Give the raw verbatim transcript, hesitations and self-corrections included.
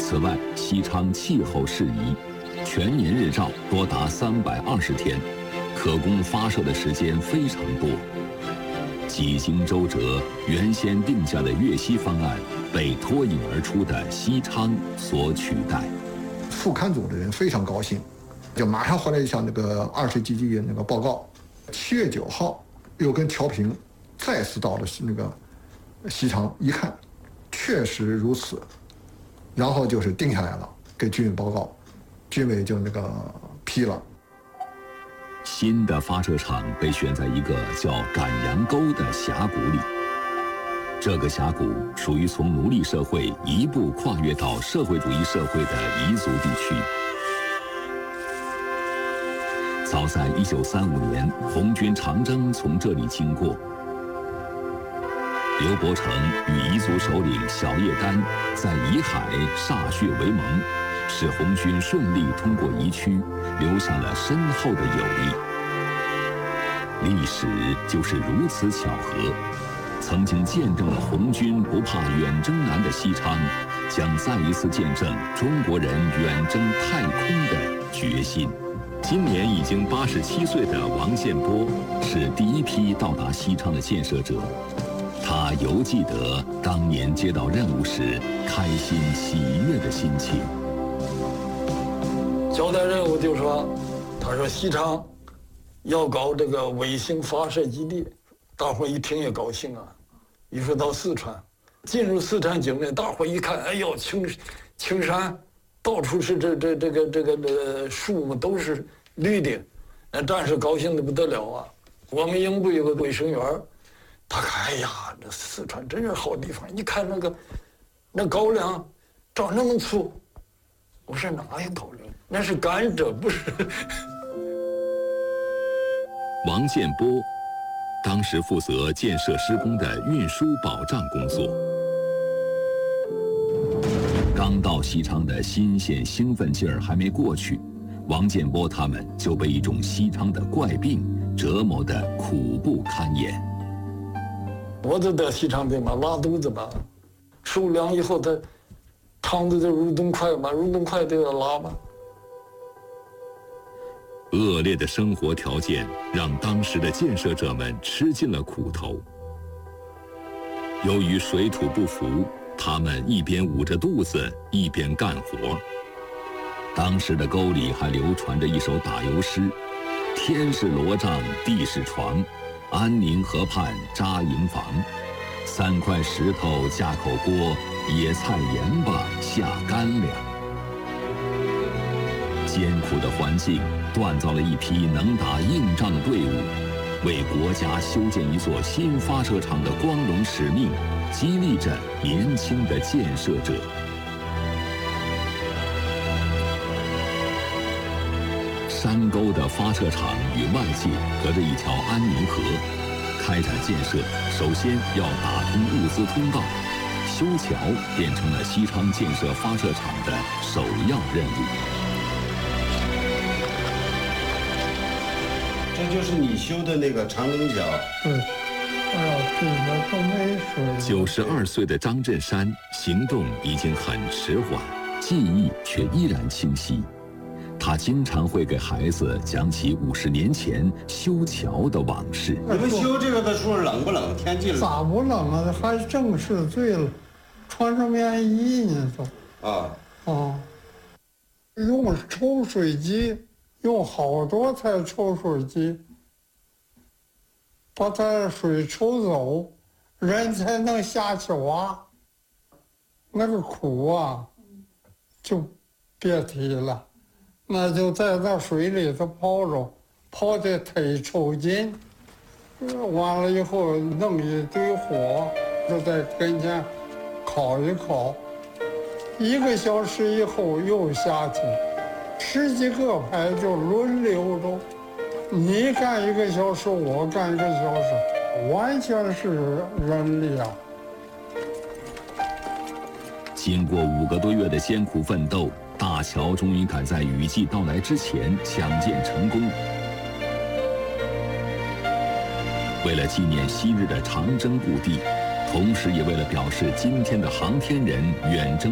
此外，西昌气候适宜，全年日照多达三百二十天，可供发射的时间非常多。几经周折，原先定下的粤西方案被脱颖而出的西昌所取代。 副刊组的人非常高兴，就马上回来一项那个二十几级那个报告。七月九号，又跟乔平再次到了那个西昌，一看，确实如此，然后就是定下来了，给军委报告，军委就那个批了。 新的发射场被选在一个叫赶羊沟的峡谷里。这个峡谷属于从奴隶社会一步跨越到社会主义社会的彝族地区。早在一九三五年，红军长征从这里经过。刘伯承与彝族首领小叶丹在彝海歃血为盟，使红军顺利通过彝区，留下了深厚的友谊。历史就是如此巧合，曾经见证了红军不怕远征难的西昌，将再一次见证中国人远征太空的决心。今年已经八十七岁的王建波是第一批到达西昌的建设者。他犹记得当年接到任务时开心喜悦的心情。 交代任务就说，他说西昌要搞这个卫星发射基地，大伙一听也高兴啊。一说到四川，进入四川境内，大伙一看，哎呦，青青山，到处是这这这个这个这个树木都是绿的，那战士高兴的不得了啊。我们营部有个卫生员，他看，哎呀，这四川真是好地方。你看那个，那高粱长那么粗，我说哪有高粱？那是甘蔗，不是。 王建波当时负责建设施工的运输保障工作。刚到西昌的新鲜兴奋劲儿还没过去，王建波他们就被一种西昌的怪病折磨得苦不堪言。 我就得西昌病嘛，拉肚子嘛，受凉以后他肠子就蠕动快嘛，蠕动快就要拉嘛。 恶劣的生活条件让当时的建设者们吃尽了苦头。由于水土不服，他们一边捂着肚子一边干活。当时的沟里还流传着一首打油诗：天是罗帐地是床，安宁河畔扎营房，三块石头架口锅，野菜盐巴下干粮。艰苦的环境锻造了一批能打硬仗的队伍，为国家修建一座新发射场的光荣使命激励着年轻的建设者。山沟的发射场与外界隔着一条安宁河，开展建设首先要打通物资通道，修桥变成了西昌建设发射场的首要任务。 这就是你修的那个长城桥。 对，哎呀，这个都没水。 九十二岁的张振山行动已经很迟缓，记忆却依然清晰。他经常会给孩子讲起五十年前修桥的往事。 你们修这个的时候冷不冷？天气冷？ 咋不冷啊？还正是醉了，穿上棉衣呢都。 啊啊，用抽水机。用好多台抽水机，把它水抽走，人才能下去挖。那个苦啊，就别提了，那就在那水里头泡着，泡的忒抽筋。完了以后弄一堆火，就在跟前烤一烤，一个小时以后又下去。十几个排就轮流着，你干一个小时，我干一个小时，完全是人力啊。 经过五个多月的艰苦奋斗，大桥终于赶在雨季到来之前抢建成功。为了纪念昔日的长征故地，同时也为了表示今天的航天人远征